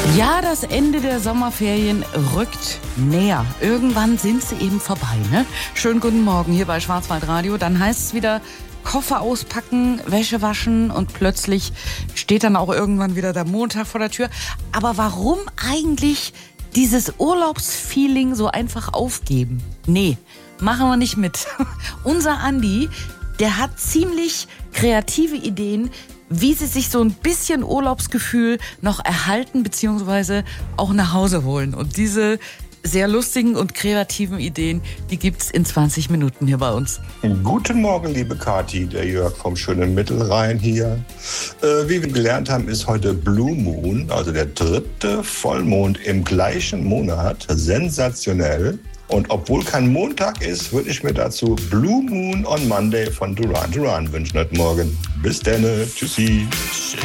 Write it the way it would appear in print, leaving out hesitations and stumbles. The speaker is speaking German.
Ja, das Ende der Sommerferien rückt näher. Irgendwann sind sie eben vorbei, ne? Schönen guten Morgen hier bei Schwarzwaldradio. Dann heißt es wieder Koffer auspacken, Wäsche waschen und plötzlich steht dann auch irgendwann wieder der Montag vor der Tür. Aber warum eigentlich dieses Urlaubsfeeling so einfach aufgeben? Nee, machen wir nicht mit. Unser Andi, der hat ziemlich kreative Ideen, wie sie sich so ein bisschen Urlaubsgefühl noch erhalten bzw. auch nach Hause holen. Und diese sehr lustigen und kreativen Ideen, die gibt's in 20 Minuten hier bei uns. Guten Morgen, liebe Kathi, der Jörg vom schönen Mittelrhein hier. Wie wir gelernt haben, ist heute Blue Moon, also der 3. Vollmond im gleichen Monat. Sensationell. Und obwohl kein Montag ist, würde ich mir dazu Blue Moon on Monday von Duran Duran wünschen heute Morgen. Bis dann, tschüssi.